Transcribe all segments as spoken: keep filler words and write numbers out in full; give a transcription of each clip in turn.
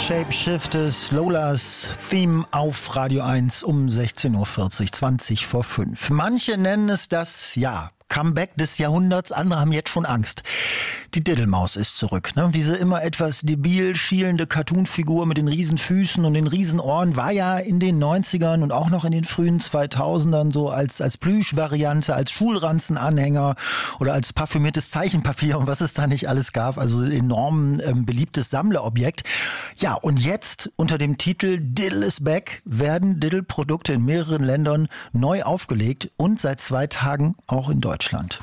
Shapeshifters, Lolas Theme auf Radio eins um sechzehn Uhr vierzig, zwanzig vor fünf. Manche nennen es das, ja, Comeback des Jahrhunderts, andere haben jetzt schon Angst. Die Diddlemaus ist zurück. Ne? Diese immer etwas debil schielende Cartoonfigur mit den Riesenfüßen und den Riesenohren war ja in den neunzigern und auch noch in den frühen zweitausendern so als, als Plüschvariante, als Schulranzenanhänger oder als parfümiertes Zeichenpapier und was es da nicht alles gab. Also enorm ähm, beliebtes Sammlerobjekt. Ja, und jetzt unter dem Titel Diddle is Back werden Diddle-Produkte in mehreren Ländern neu aufgelegt und seit zwei Tagen auch in Deutschland.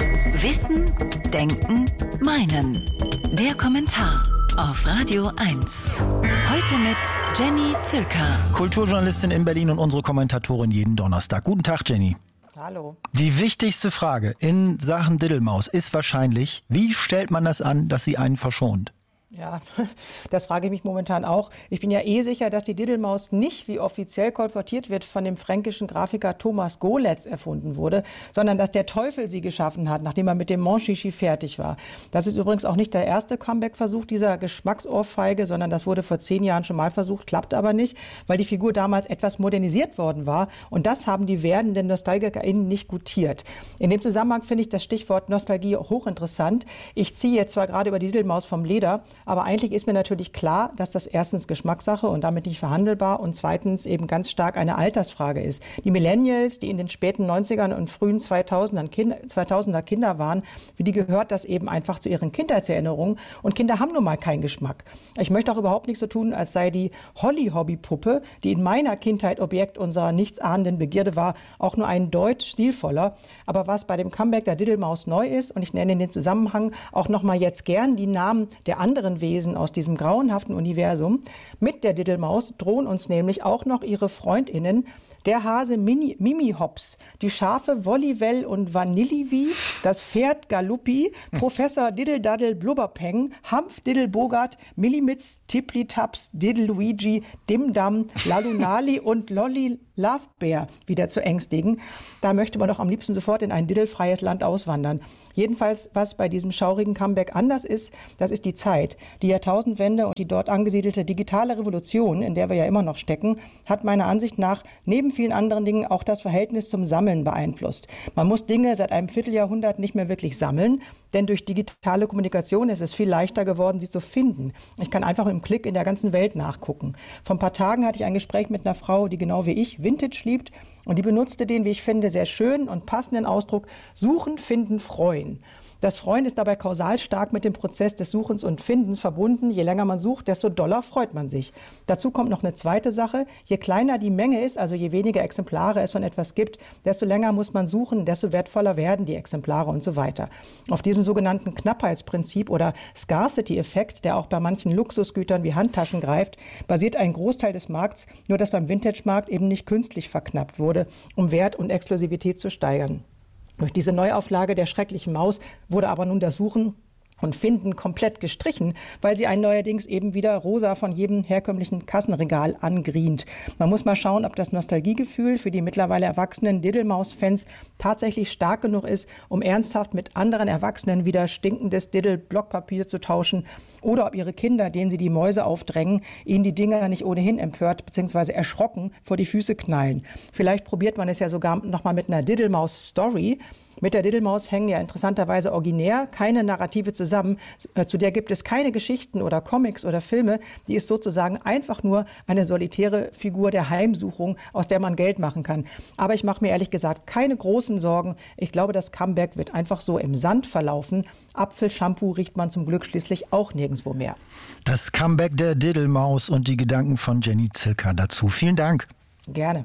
Wissen, Denken, Meinen. Der Kommentar auf Radio eins. Heute mit Jenny Zülker. Kulturjournalistin in Berlin und unsere Kommentatorin jeden Donnerstag. Guten Tag, Jenny. Hallo. Die wichtigste Frage in Sachen Diddlemaus ist wahrscheinlich, wie stellt man das an, dass sie einen verschont? Ja, das frage ich mich momentan auch. Ich bin ja eh sicher, dass die Diddlemaus nicht, wie offiziell kolportiert wird, von dem fränkischen Grafiker Thomas Golitz erfunden wurde, sondern dass der Teufel sie geschaffen hat, nachdem er mit dem Monchichi fertig war. Das ist übrigens auch nicht der erste Comeback-Versuch dieser Geschmacksohrfeige, sondern das wurde vor zehn Jahren schon mal versucht, klappt aber nicht, weil die Figur damals etwas modernisiert worden war. Und das haben die werdenden NostalgikerInnen nicht gutiert. In dem Zusammenhang finde ich das Stichwort Nostalgie hochinteressant. Ich ziehe jetzt zwar gerade über die Diddlemaus vom Leder, aber eigentlich ist mir natürlich klar, dass das erstens Geschmackssache und damit nicht verhandelbar und zweitens eben ganz stark eine Altersfrage ist. Die Millennials, die in den späten neunzigern und frühen zweitausendern Kinder, zweitausender Kinder waren, für die gehört das eben einfach zu ihren Kindheitserinnerungen. Und Kinder haben nun mal keinen Geschmack. Ich möchte auch überhaupt nicht so tun, als sei die Holly-Hobby-Puppe, die in meiner Kindheit Objekt unserer nichtsahnenden Begierde war, auch nur ein Deut stilvoller. Aber was bei dem Comeback der Diddlemaus neu ist, und ich nenne in den Zusammenhang auch nochmal jetzt gern die Namen der anderen Wesen aus diesem grauenhaften Universum. Mit der Diddlemaus drohen uns nämlich auch noch ihre FreundInnen, der Hase Mini, Mimi Hops, die Schafe Wollywell und Vanillivi, das Pferd Galuppi, Professor Diddle-Daddle Blubberpeng, Hanf Diddle-Bogart, Millimitz, Tippli-Taps, Diddle-Luigi, Dim-Dam, Lalunali und Lolli Lovebear wieder zu ängstigen. Da möchte man doch am liebsten sofort in ein diddlefreies Land auswandern. Jedenfalls, was bei diesem schaurigen Comeback anders ist, das ist die Zeit. Die Jahrtausendwende und die dort angesiedelte digitale Revolution, in der wir ja immer noch stecken, hat meiner Ansicht nach neben vielen anderen Dingen auch das Verhältnis zum Sammeln beeinflusst. Man muss Dinge seit einem Vierteljahrhundert nicht mehr wirklich sammeln, denn durch digitale Kommunikation ist es viel leichter geworden, sie zu finden. Ich kann einfach mit einem Klick in der ganzen Welt nachgucken. Vor ein paar Tagen hatte ich ein Gespräch mit einer Frau, die genau wie ich Vintage liebt, und die benutzte den, wie ich finde, sehr schönen und passenden Ausdruck Suchen, Finden, Freuen. Das Freuen ist dabei kausal stark mit dem Prozess des Suchens und Findens verbunden. Je länger man sucht, desto doller freut man sich. Dazu kommt noch eine zweite Sache. Je kleiner die Menge ist, also je weniger Exemplare es von etwas gibt, desto länger muss man suchen, desto wertvoller werden die Exemplare und so weiter. Auf diesem sogenannten Knappheitsprinzip oder Scarcity-Effekt, der auch bei manchen Luxusgütern wie Handtaschen greift, basiert ein Großteil des Markts, nur dass beim Vintage-Markt eben nicht künstlich verknappt wurde, um Wert und Exklusivität zu steigern. Durch diese Neuauflage der schrecklichen Maus wurde aber nun das Suchen und Finden komplett gestrichen, weil sie einen neuerdings eben wieder rosa von jedem herkömmlichen Kassenregal angrient. Man muss mal schauen, ob das Nostalgiegefühl für die mittlerweile erwachsenen Diddlemaus-Fans tatsächlich stark genug ist, um ernsthaft mit anderen Erwachsenen wieder stinkendes Diddle-Blockpapier zu tauschen, oder ob ihre Kinder, denen sie die Mäuse aufdrängen, ihnen die Dinger nicht ohnehin empört bzw. erschrocken vor die Füße knallen. Vielleicht probiert man es ja sogar noch mal mit einer Diddlemaus-Story. Mit der Diddlemaus hängen ja interessanterweise originär keine Narrative zusammen. Zu der gibt es keine Geschichten oder Comics oder Filme. Die ist sozusagen einfach nur eine solitäre Figur der Heimsuchung, aus der man Geld machen kann. Aber ich mache mir ehrlich gesagt keine großen Sorgen. Ich glaube, das Comeback wird einfach so im Sand verlaufen. Apfelshampoo riecht man zum Glück schließlich auch nirgendwo mehr. Das Comeback der Diddlemaus und die Gedanken von Jenny Zülker dazu. Vielen Dank. Gerne.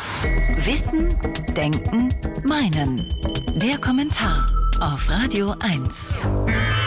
Wissen, Denken, Meinen. Der Kommentar auf Radio eins.